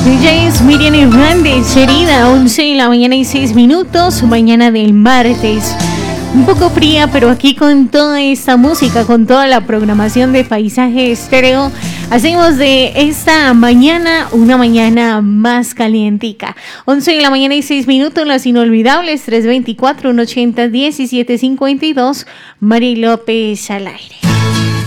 Ella es Miriam Hernández, herida, 11 de la mañana y 6 minutos, mañana del martes. Un poco fría, pero aquí con toda esta música, con toda la programación de Paisaje Estéreo, hacemos de esta mañana una mañana más calientica. 11 de la mañana y 6 minutos, las inolvidables 324-180-1752, Mari López al aire.